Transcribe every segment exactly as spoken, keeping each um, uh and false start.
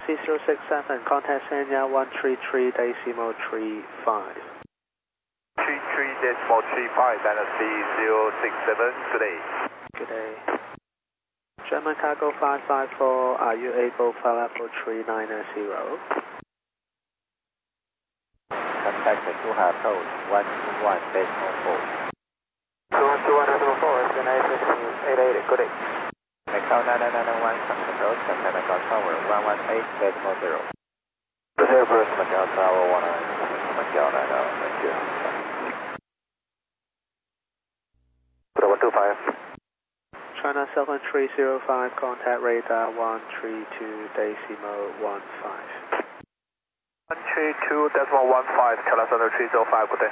C zero six seven, contact Sanya one three three decimal three five. three three decimal three five, Dynasty zero six seven, good day. Good day. German Cargo five five four, are you able for level three nine zero? Contact two half code one two one decimal four. two one two one decimal four, S N A six eight eight, good day. Macau nine nine nine one, control, contact Macau Tower one one eight decimal zero. Prepare first, Macau Tower one nine, Macau nine nine, thank you. one two five. China seven three zero five, contact radar one three two decimal one five. one three two decimal one five, China seven three zero five, good day.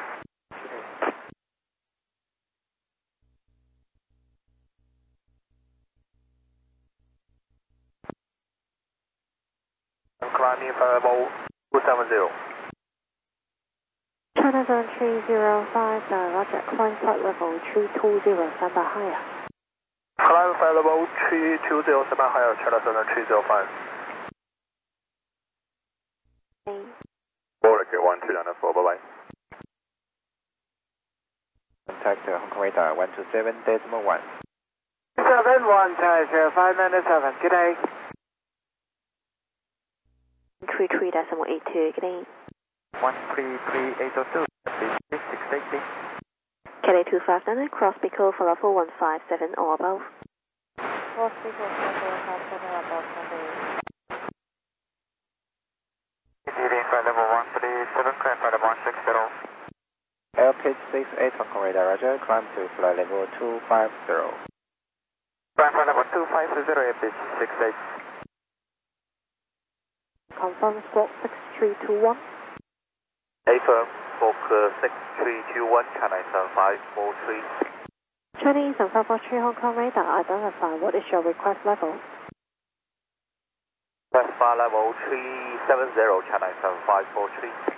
I'm climbing for level two seven zero. China seven three zero five, uh, Roger, climb flight level three two zero, stand by higher. Climb flight level three two zero, stand by higher, China seven three zero five. Forward, get one two nine four, bye bye. Contact Hong Kong radar one two seven decimal one. seven one zero five nine seven, good day. three three decimal eight two, good day. one three three eight zero two, six eight eight. K D two five nine, cross Pico for level one five seven or above. Cross Pico for level one five seven or above, Sunday. Dealing for level one three seven, climb for level one six zero. L pitch six eight, Hong Kong radar, Roger, climb to flight level two five zero. Climb for level two five zero, L pitch six eight. Confirm squawk six three two one. Affirm, Squawk uh, six three two one, China seven five four three. Chinese seven five four three Hong Kong radar, identify what is your request level? Request flight level three seven zero, China seven five four three.